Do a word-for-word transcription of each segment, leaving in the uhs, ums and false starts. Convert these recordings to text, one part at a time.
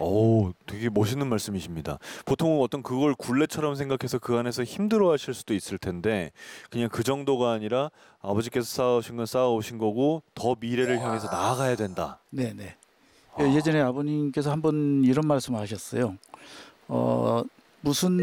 오, 되게 멋있는 말씀이십니다. 보통 어떤 그걸 굴레처럼 생각해서 그 안에서 힘들어하실 수도 있을 텐데 그냥 그 정도가 아니라 아버지께서 쌓아오신 건 쌓아오신 거고 더 미래를 향해서 나아가야 된다. 네네. 아. 예전에 아버님께서 한번 이런 말씀하셨어요. 어, 무슨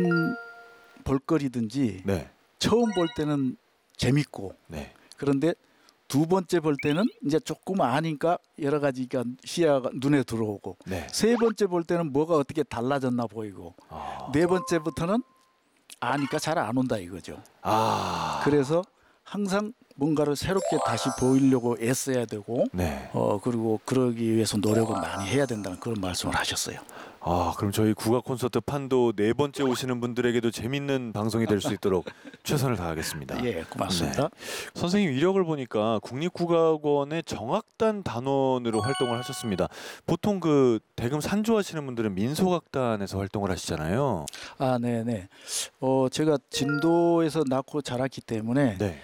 볼거리든지 네. 처음 볼 때는 재밌고 네. 그런데 두 번째 볼 때는 이제 조금 아니까 여러 가지가 시야가 눈에 들어오고 네. 세 번째 볼 때는 뭐가 어떻게 달라졌나 보이고 아. 네 번째부터는 아니까 잘 안 온다 이거죠. 아. 그래서 항상 뭔가를 새롭게 다시 보이려고 애써야 되고 네. 어 그리고 그러기 위해서 노력을 많이 해야 된다는 그런 말씀을 하셨어요. 아, 그럼 저희 국악 콘서트 판도 네 번째 오시는 분들에게도 재밌는 방송이 될 수 있도록 최선을 다하겠습니다. 예, 고맙습니다. 네. 선생님 이력을 보니까 국립국악원의 정악단 단원으로 활동을 하셨습니다. 보통 그 대금 산조하시는 분들은 민속악단에서 활동을 하시잖아요. 아, 네, 네. 어, 제가 진도에서 낳고 자랐기 때문에 네.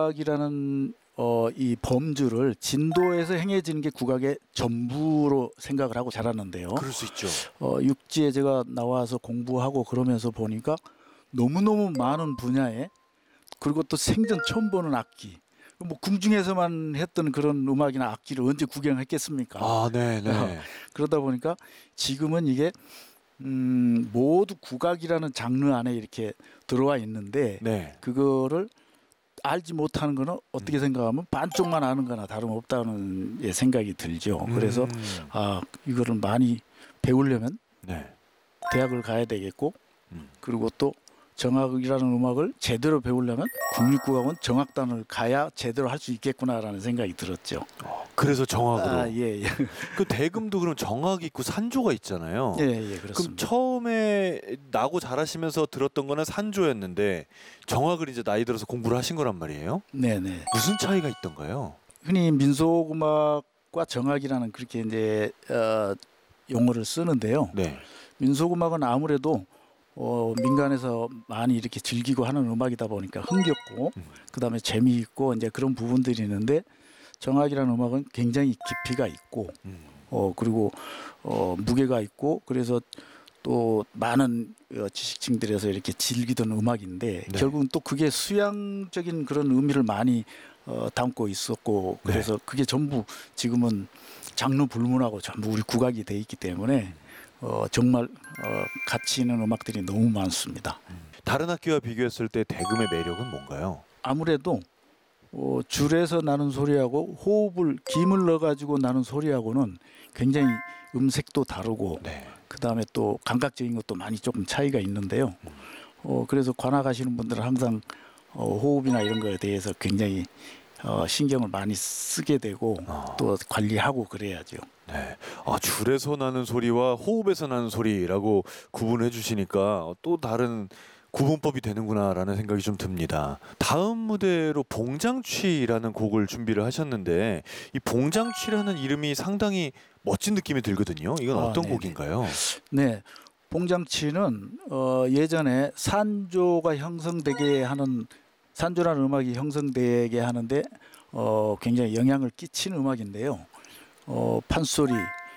국악이라는 어, 이 범주를 진도에서 행해지는 게 국악의 전부로 생각을 하고 자랐는데요. 그럴 수 있죠. 어, 육지에 제가 나와서 공부하고 그러면서 보니까 너무너무 많은 분야에 그리고 또 생전 처음 보는 악기 뭐 궁중에서만 했던 그런 음악이나 악기를 언제 구경했겠습니까? 아, 네, 네. 어, 그러다 보니까 지금은 이게 음, 모두 국악이라는 장르 안에 이렇게 들어와 있는데 네. 그거를 알지 못하는 거는 어떻게 생각하면 반쪽만 아는 거나 다름없다는 예, 생각이 들죠. 그래서 음. 아, 이거를 많이 배우려면 네. 대학을 가야 되겠고 음. 그리고 또 정악이라는 음악을 제대로 배우려면 국립국악원 정악단을 가야 제대로 할 수 있겠구나라는 생각이 들었죠. 어, 그래서 정악으로. 아, 예, 예. 그 대금도 그럼 정악이 있고 산조가 있잖아요. 예, 예, 그럼 그렇습니다. 처음에 나고 자라시면서 들었던 거는 산조였는데 정악을 이제 나이 들어서 공부를 하신 거란 말이에요? 네, 네. 무슨 차이가 있던가요? 흔히 민속음악과 정악이라는 그렇게 이제 어, 용어를 쓰는데요. 네. 민속음악은 아무래도 어, 민간에서 많이 이렇게 즐기고 하는 음악이다 보니까 흥겹고 음. 그다음에 재미있고 이제 그런 부분들이 있는데 정악이라는 음악은 굉장히 깊이가 있고 음. 어, 그리고 어, 무게가 있고 그래서 또 많은 어, 지식층들에서 이렇게 즐기던 음악인데 네. 결국은 또 그게 수양적인 그런 의미를 많이 어, 담고 있었고 그래서 네. 그게 전부 지금은 장르 불문하고 전부 우리 국악이 돼 있기 때문에 어, 정말 어, 가치 있는 음악들이 너무 많습니다. 다른 악기와 비교했을 때 대금의 매력은 뭔가요? 아무래도 어, 줄에서 나는 소리하고 호흡을 김을 넣어가지고 나는 소리하고는 굉장히 음색도 다르고 네. 그 다음에 또 감각적인 것도 많이 조금 차이가 있는데요. 어, 그래서 관악하시는 분들은 항상 어, 호흡이나 이런 거에 대해서 굉장히 어, 신경을 많이 쓰게 되고 어. 또 관리하고 그래야죠. 네. 아, 줄에서 나는 소리와 호흡에서 나는 소리라고 구분해 주시니까 또 다른 구분법이 되는구나라는 생각이 좀 듭니다. 다음 무대로 봉장취라는 곡을 준비를 하셨는데 이 봉장취라는 이름이 상당히 멋진 느낌이 들거든요. 이건 아, 어떤 네네. 곡인가요? 네, 봉장치는 어, 예전에 산조가 형성되게 하는 산조라는 음악이 형성되게 하는데 어, 굉장히 영향을 끼치는 음악인데요. 어, 판소리,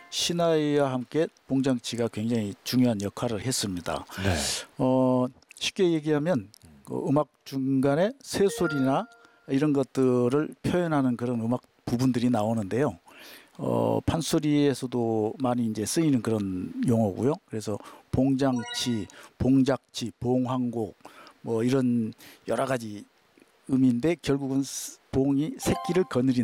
신화와 함께 봉장치가 굉장히 중요한 역할을 했습니다. 네. 어, 쉽게 얘기하면 그 음악 중간에 새소리나 이런 것들을 표현하는 그런 음악 부분들이 나오는데요. 어, 판소리에서도 많이 이제 쓰이는 그런 용어고요. 그래서 봉장치, 봉작치, 봉황곡 뭐 이런 여러 가지 의미인데 결국은 봉이 새끼를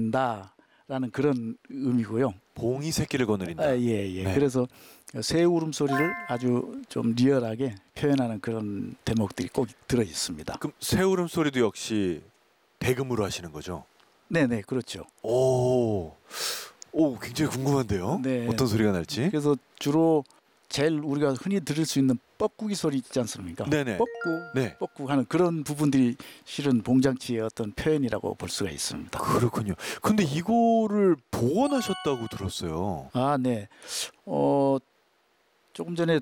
거느린다라는 그런 의미고요. 봉이 새끼를 거느린다. 아, 예, 예. 네. 그래서 새 울음소리를 아주 좀 리얼하게 표현하는 그런 대목들이 꼭 들어 있습니다. 그럼 새울음 소리도 역시 대금으로 하시는 거죠? 네, 네, 그렇죠. 오, 오, 굉장히 궁금한데요. 네. 어떤 소리가 날지? 그래서 주로 제일 우리가 흔히 들을 수 있는 뻐꾸기 소리 있지 않습니까? 네네. 뻐꾸, 네. 뻐꾸 하는 그런 부분들이 실은 봉장치의 어떤 표현이라고 볼 수가 있습니다. 그렇군요. 근데 이거를 복원하셨다고 들었어요. 아, 네. 어, 조금 전에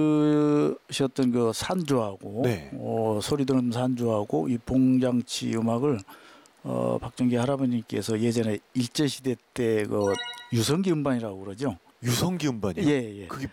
들으셨던 그 산조하고 네. 어, 소리드럼 산조하고 이 봉장치 음악을 어, 박정기 할아버님께서 예전에 일제시대 때 그 유성기 음반이라고 그러죠. 유성기 음반이요? 예, 예. 그게